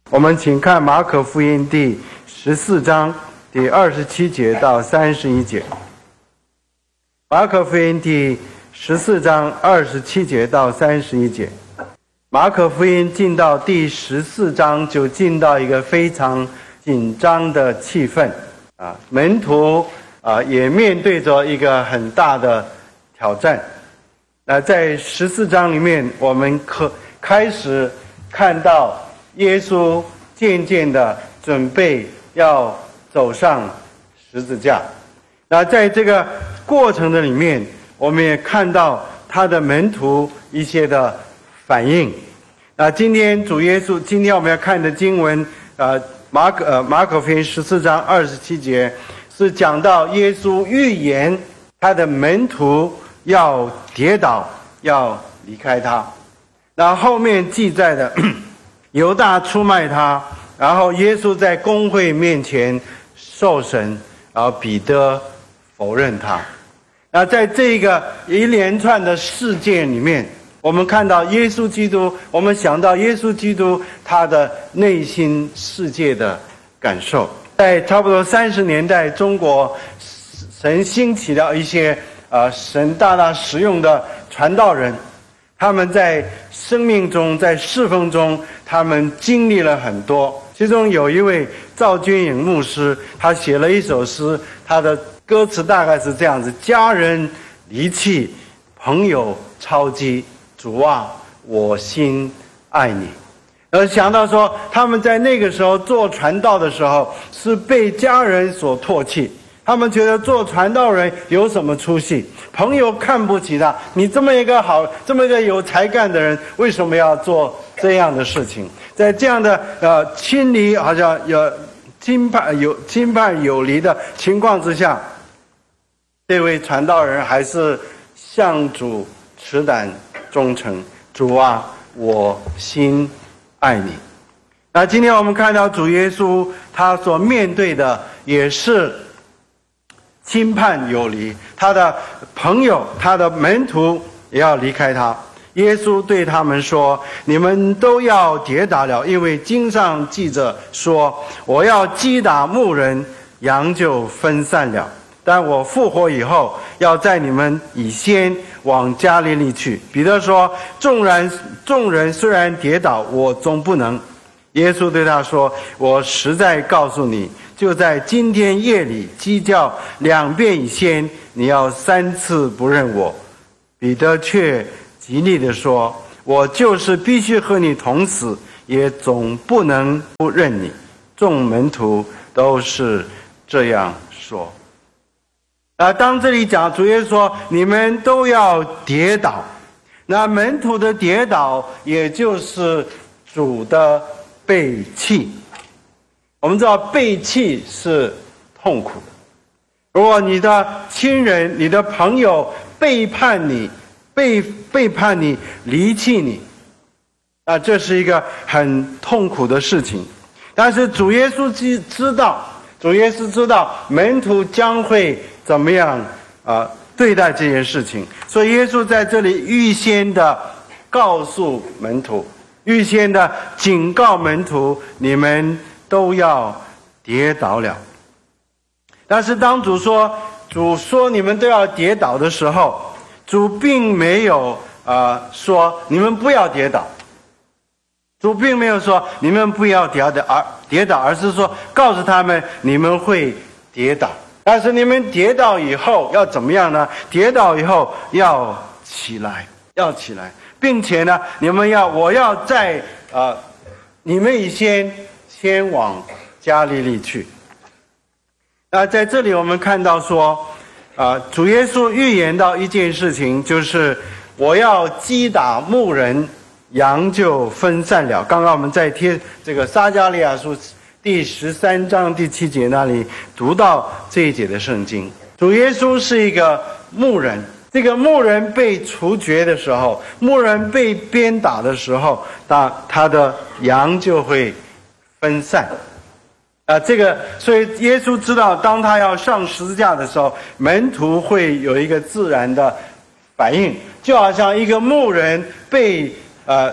我们请看马可福音第14章第27节到31节。马可福音第14章27节到31节。马可福音进到第14章就进到一个非常紧张的气氛啊，门徒也面对着一个很大的挑战。那在14章里面，我们开始看到耶稣渐渐的准备要走上十字架。那在这个过程的里面，我们也看到他的门徒一些的反应。那今天我们要看的经文，马可福音14章27节是讲到耶稣预言他的门徒要跌倒，要离开他。那后面记载的犹大出卖他，然后耶稣在公会面前受审，然后彼得否认他。那在这个一连串的事件里面，我们看到耶稣基督，我们想到耶稣基督他的内心世界的感受。在差不多30年代，中国神兴起了一些神大大使用的传道人，他们在生命中，在侍奉中，他们经历了很多。其中有一位赵君颖牧师，他写了一首诗，他的歌词大概是这样子：家人离弃，朋友抄击，主啊，我心爱你。想到说，他们在那个时候做传道的时候，是被家人所唾弃。他们觉得做传道人有什么出息？朋友看不起他，你这么一个有才干的人，为什么要做这样的事情？在这样的亲离好像有亲叛有离的情况之下，这位传道人还是向主持胆忠诚。主啊，我心爱你。那今天我们看到主耶稣他所面对的也是亲叛有离，他的朋友，他的门徒也要离开他。耶稣对他们说：你们都要跌倒了，因为经上记着说，我要击打牧人，羊就分散了。但我复活以后，要在你们以先往加利利去。彼得说：众人虽然跌倒，我终不能。耶稣对他说：我实在告诉你，就在今天夜里，鸡叫2遍以先，你要3次不认我。彼得却极力地说：我就是必须和你同死，也总不能不认你。众门徒都是这样说。当这里讲主耶稣说你们都要跌倒，那门徒的跌倒也就是主的背弃。我们知道背弃是痛苦的。如果你的亲人、你的朋友背叛你、背叛你、离弃你，这是一个很痛苦的事情。但是主耶稣知道门徒将会怎么样对待这件事情，所以耶稣在这里预先的告诉门徒，预先的警告门徒，你们都要跌倒了。但是当主说你们都要跌倒的时候，主并没有说你们不要跌倒。主并没有说你们不要跌倒，而是说告诉他们你们会跌倒。但是你们跌倒以后要怎么样呢？跌倒以后要起来，并且呢，我要在你们以先往加利利去。在这里我们看到说，主耶稣预言到一件事情，就是我要击打牧人，羊就分散了。刚刚我们在这个撒迦利亚书第13章第7节那里读到这一节的圣经。主耶稣是一个牧人，这个牧人被处决的时候，牧人被鞭打的时候，他的羊就会分散。所以耶稣知道，当他要上十字架的时候，门徒会有一个自然的反应，就好像一个牧人被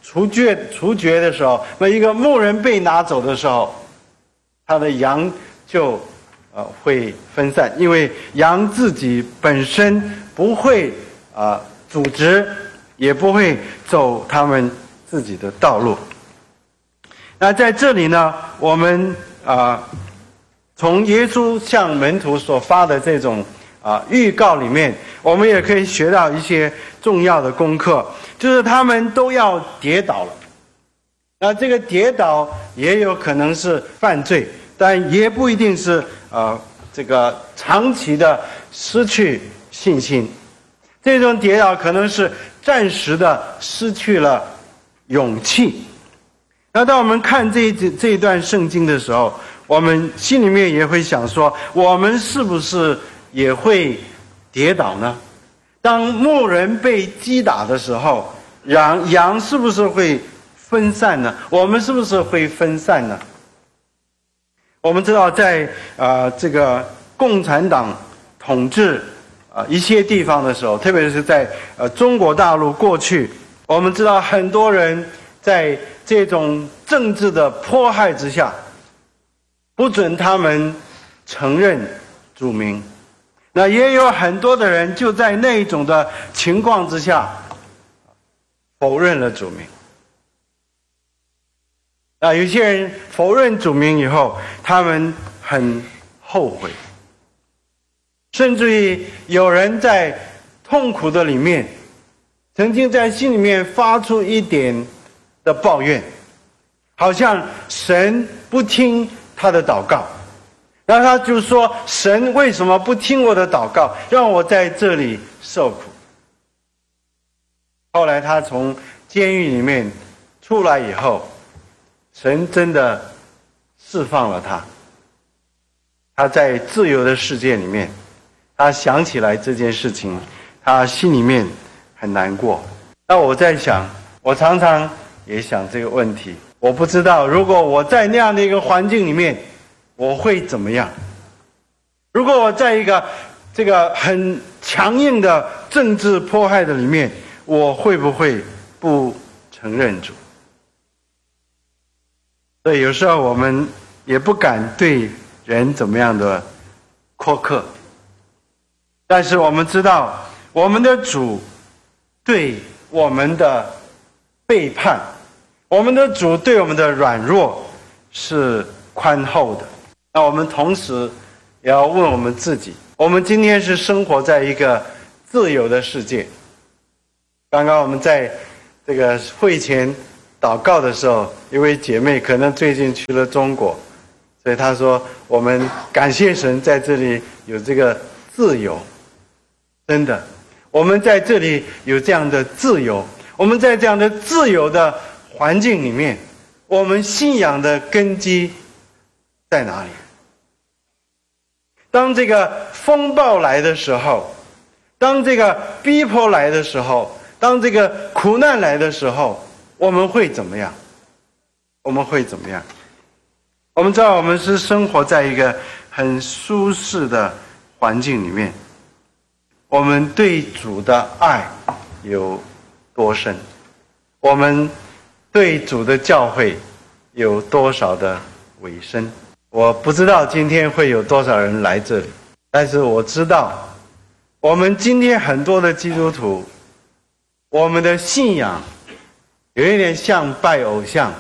除绝的时候，那一个牧人被拿走的时候，他的羊就会分散，因为羊自己本身不会组织，也不会走他们自己的道路。那在这里呢，我们从耶稣向门徒所发的这种预告里面，我们也可以学到一些重要的功课，就是他们都要跌倒了。那这个跌倒也有可能是犯罪，但也不一定是这个长期的失去信心。这种跌倒可能是暂时的失去了勇气。那当我们看这一段圣经的时候，我们心里面也会想说，我们是不是也会跌倒呢？当牧人被击打的时候，羊是不是会分散呢？我们是不是会分散呢？我们知道在这个共产党统治一些地方的时候，特别是在中国大陆过去，我们知道很多人在这种政治的迫害之下，不准他们承认主名。那也有很多的人就在那种的情况之下否认了主名。有些人否认主名以后，他们很后悔，甚至于有人在痛苦的里面，曾经在心里面发出一点的抱怨，好像神不听他的祷告，然后他就说，神为什么不听我的祷告，让我在这里受苦。后来他从监狱里面出来以后，神真的释放了他，他在自由的世界里面，他想起来这件事情，他心里面很难过。那我在想，我常常也想这个问题，我不知道如果我在那样的一个环境里面，我会怎么样？如果我在一个这个很强硬的政治迫害的里面，我会不会不承认主？所以有时候我们也不敢对人怎么样的苛刻，但是我们知道，我们的主对我们的背叛，我们的主对我们的软弱是宽厚的。那我们同时也要问我们自己，我们今天是生活在一个自由的世界。刚刚我们在这个会前祷告的时候，一位姐妹可能最近去了中国，所以她说，我们感谢神在这里有这个自由。真的，我们在这里有这样的自由，我们在这样的自由的环境里面，我们信仰的根基在哪里？当这个风暴来的时候，当这个逼迫来的时候，当这个苦难来的时候，我们会怎么样？我们会怎么样？我们知道我们是生活在一个很舒适的环境里面，我们对主的爱有多深？我们对主的教诲有多少的委身？我不知道今天会有多少人来这里，但是我知道，我们今天很多的基督徒，我们的信仰有一点像拜偶像。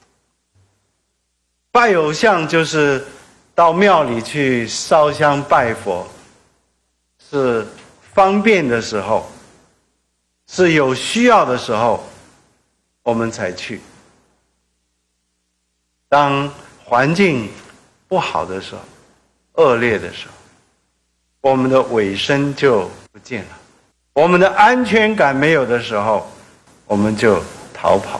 拜偶像就是到庙里去烧香拜佛，是方便的时候，是有需要的时候，我们才去。当环境不好的时候，恶劣的时候，我们的委身就不见了，我们的安全感没有的时候，我们就逃跑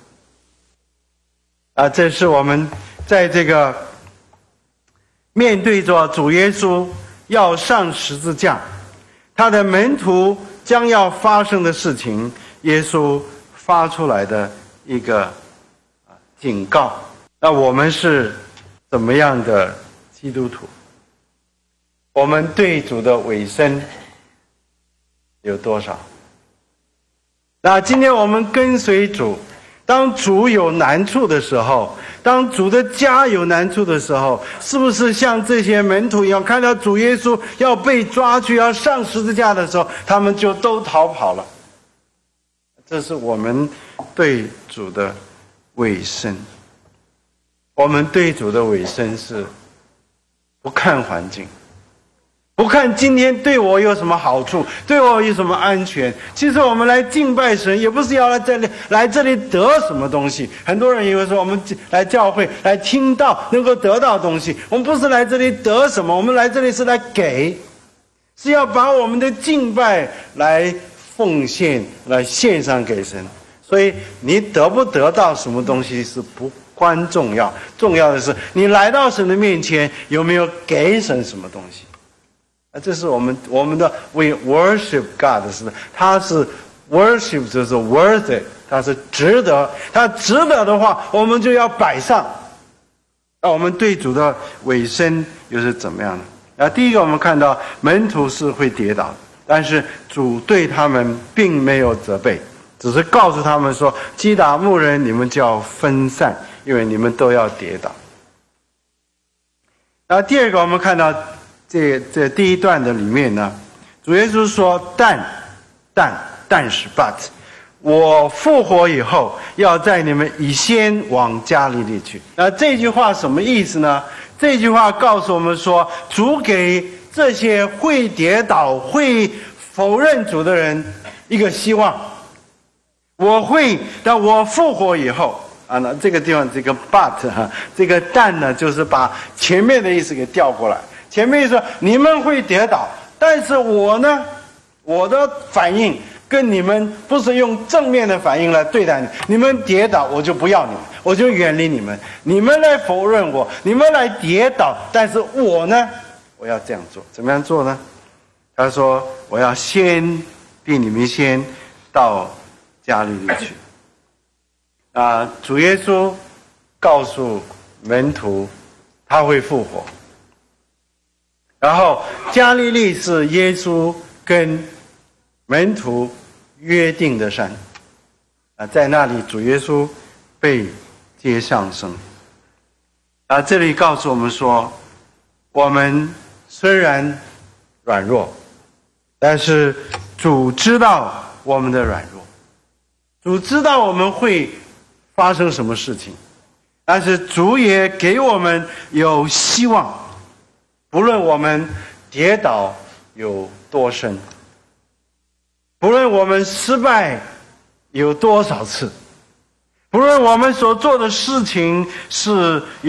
了。这是我们在这个面对着主耶稣要上十字架，他的门徒将要发生的事情，耶稣发出来的一个警告。那我们是怎么样的基督徒？我们对主的委身有多少？那今天我们跟随主， 当主有难处的时候，当主的家有难处的时候，是不是像这些门徒一样，看到主耶稣要被抓去要上十字架的时候，他们就都逃跑了？这是我们对主的委身。我们对主的委身是不看环境，不看今天对我有什么好处，对我有什么安全。其实我们来敬拜神，也不是要来这里得什么东西。很多人以为说我们来教会来听到能够得到东西，我们不是来这里得什么，我们来这里是来给，是要把我们的敬拜来奉献，来献上给神。所以你得不得到什么东西是不关重要，重要的是你来到神的面前有没有给神什么东西。这是我们的 we worship God 是，他是 worship 就是 worthy， 他是值得，他值得的话，我们就要摆上。那我们对主的委身又是怎么样的？第一个我们看到门徒是会跌倒的，但是主对他们并没有责备，只是告诉他们说：击打牧人，你们就要分散，因为你们都要跌倒。第二个我们看到这第一段的里面呢，主耶稣说但是 but 我复活以后要在你们以先往加利利去。这句话什么意思呢？这句话告诉我们说，主给这些会跌倒会否认主的人一个希望。当我复活以后那这个地方这个 but 这个但呢，就是把前面的意思给调过来。前面说你们会跌倒，但是我呢，我的反应跟你们不是用正面的反应来对待你。你们跌倒，我就不要你们，我就远离你们。你们来否认我，你们来跌倒，但是我呢，我要这样做。怎么样做呢？他说我要比你们先到加利利去。主耶稣告诉门徒他会复活。然后加利利是耶稣跟门徒约定的山，在那里主耶稣被接上升。这里告诉我们说，我们虽然软弱，但是主知道我们的软弱，主知道我们会发生什么事情，但是主也给我们有希望。不论我们跌倒有多深，不论我们失败有多少次，不论我们所做的事情是